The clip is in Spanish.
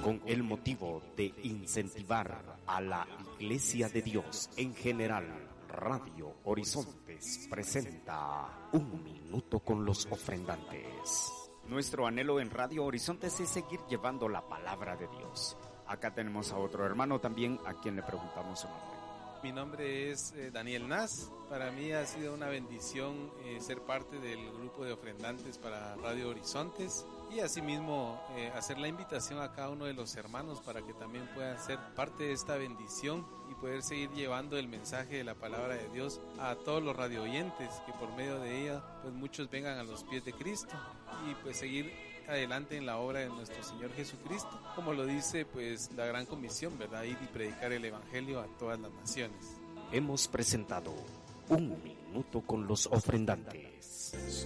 con el motivo de incentivar a la Iglesia de Dios en general, Radio Horizontes presenta Un Minuto con los Ofrendantes. Nuestro anhelo en Radio Horizontes es seguir llevando la palabra de Dios. Acá tenemos a otro hermano también a quien le preguntamos su nombre. Mi nombre es Daniel Naz. Para mí ha sido una bendición ser parte del grupo de ofrendantes para Radio Horizontes y asimismo hacer la invitación a cada uno de los hermanos para que también puedan ser parte de esta bendición y poder seguir llevando el mensaje de la palabra de Dios a todos los radio oyentes, que por medio de ella pues muchos vengan a los pies de Cristo y pues seguir adelante en la obra de nuestro Señor Jesucristo, como lo dice pues la gran comisión, ¿verdad? Ir y predicar el evangelio a todas las naciones. Hemos presentado Un Minuto con los Ofrendantes.